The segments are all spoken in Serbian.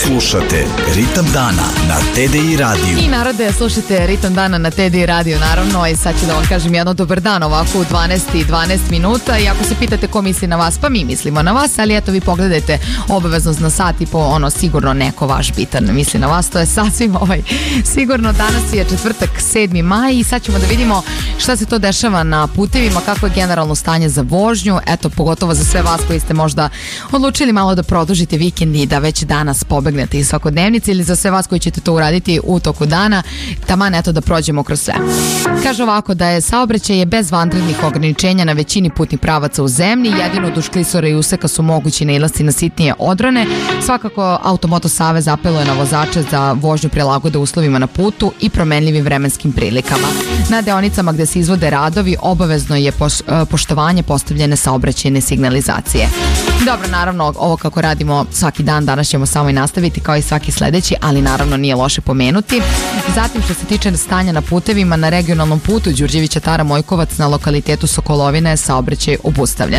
Slušate Ritam dana na TDI radiju. I narode, slušate Ritam dana na TDI radiju, naravno, i sad ću da vam kažem jedno dobar dan ovako u 12 minuta. I ako se pitate ko misli na vas, pa mi mislimo na vas, ali eto vi pogledajte obavezno na sat i po sigurno neko vaš bitan misli na vas, to je sasvim sigurno. Danas je četvrtak, 7. maj i sad ćemo da vidimo šta se to dešava na putevima, kako je generalno stanje za vožnju, eto pogotovo za sve vas koji ste možda odlučili malo da produžite vikend i da već danas pobegnete iz svakodnevnice, ili za sve vas koji ćete to uraditi u toku dana, taman eto da prođemo kroz sve. Kaže ovako da je saobraćaj bez vanrednih ograničenja na većini putnih pravaca u zemlji, jedino duž klisora i useka su mogući nailasci na sitnije odrone. Svakako Automoto Savez apeluje na vozače za vožnju prilagode uslovima na putu i promenljivim vremenskim prilikama. Na deonicama gde se izvode radovi obavezno je poštovanje postavljene saobraćajne signalizacije. Dobro, naravno, ovo kako radimo svaki dan, danas ćemo samo i nastaviti kao i svaki sledeći, ali naravno nije loše pomenuti. Zatim, što se tiče stanja na putevima, na regionalnom putu Đurđevića Tara Mojkovac na lokalitetu Sokolovina je saobraćaj obustavljen.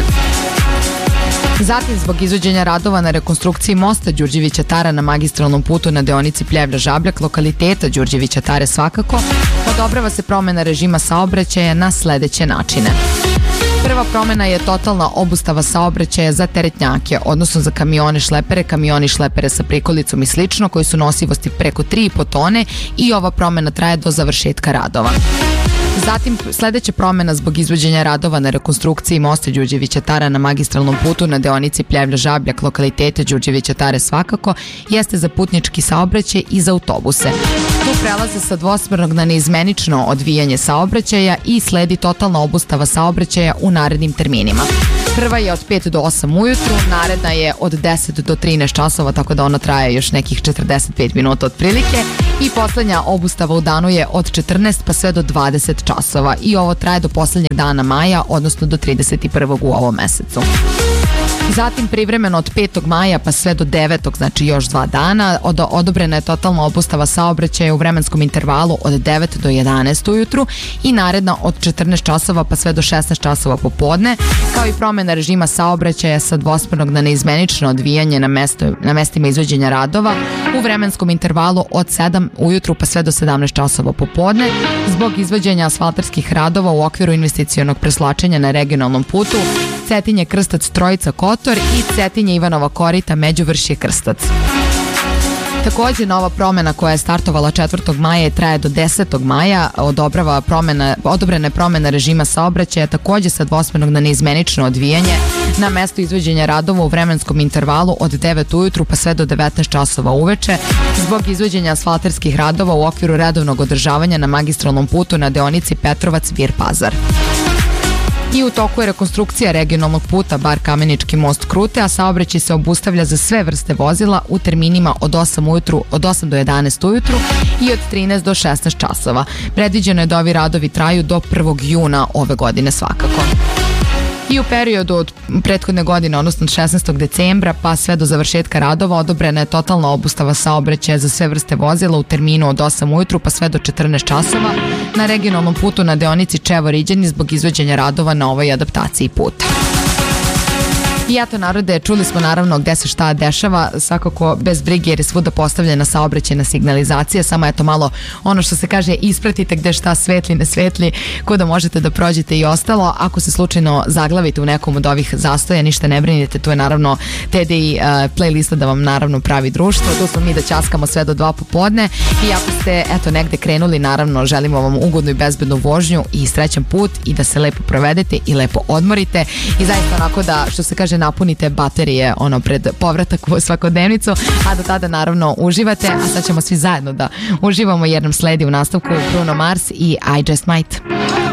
Zatim, zbog izvođenja radova na rekonstrukciji mosta Đurđevića Tara na magistralnom putu na deonici Pljevlja-Žabljak, lokaliteta Đurđevića Tare svakako, odobrava se promena režima saobraćaja na sledeće načine. Prva promena je totalna obustava saobraćaja za teretnjake, odnosno za kamione šlepere, kamioni šlepere sa prikolicom i slično, koji su nosivosti preko 3,5 tone, i ova promena traje do završetka radova. Zatim, sledeća promena zbog izvođenja radova na rekonstrukciji mosta Đurđevića Tara na magistralnom putu na deonici Pljevlja-Žabljak, lokalitete Đurđevića Tare svakako, jeste za putnički saobraćaj i za autobuse. Tu prelaze sa dvosmernog na neizmenično odvijanje saobraćaja i sledi totalna obustava saobraćaja u narednim terminima. Prva je od 5 do 8 ujutru, naredna je od 10 do 13 časova, tako da ona traje još nekih 45 minuta otprilike, i poslednja obustava u danu je od 14 pa sve do 20 časova i ovo traje do poslednjeg dana maja, odnosno do 31. u ovom mesecu. Zatim, privremeno od 5. maja pa sve do 9. znači još 2 dana, odobrena je totalna obustava saobraćaja u vremenskom intervalu od 9 do 11 ujutru i naredna od 14 časova pa sve do 16 časova popodne, kao i promena režima saobraćaja sa dvosmernog na neizmenično odvijanje na mestima izvođenja radova u vremenskom intervalu od 7 ujutru pa sve do 17 časova popodne zbog izvođenja asfaltarskih radova u okviru investicionog preslačenja na regionalnom putu Cetinje Krstac Trojica Kotor i Cetinje Ivanova Korita Međuvršje Krstac. Takođe, nova promena koja je startovala 4. maja i traje do 10. maja, odobrena je promena režima saobraćaja takođe sa dvosmernog na neizmenično odvijanje na mesto izvođenja radova u vremenskom intervalu od 9 ujutru pa sve do 19 časova uveče zbog izvođenja asfaltarskih radova u okviru redovnog održavanja na magistralnom putu na deonici Petrovac-Vir Pazar. I u toku je rekonstrukcija regionalnog puta Bar Kamenički most Krute, a saobraćaj se obustavlja za sve vrste vozila u terminima od 8 do 11 ujutru i od 13 do 16 časova. Predviđeno je da ovi radovi traju do 1. juna ove godine svakako. I u periodu od prethodne godine, odnosno 16. decembra pa sve do završetka radova, odobrena je totalna obustava saobraćaja za sve vrste vozila u terminu od 8 ujutru pa sve do 14 časova na regionalnom putu na deonici Čevo-Riđani zbog izvođenja radova na ovoj adaptaciji puta. I eto, narode, čuli smo naravno gde se šta dešava, svakako bez brige jer je svuda postavljena saobraćajna signalizacija, samo eto malo ono što se kaže ispratite gde šta svetli, ne svetli, kuda možete da prođete i ostalo. Ako se slučajno zaglavite u nekom od ovih zastoja, ništa ne brinite, tu je naravno TDI playlista da vam naravno pravi društvo, tu smo mi da ćaskamo sve do 2 popodne i ako ste eto negde krenuli, naravno želimo vam ugodnu i bezbednu vožnju i srećan put i da se lepo provedete i lepo odmorite i zaista onako da, što se kaže, napunite baterije pred povratak u svakodnevnicu, a do tada naravno uživate, a sad ćemo svi zajedno da uživamo jer nam sledi u nastavku Bruno Mars i I Just Might.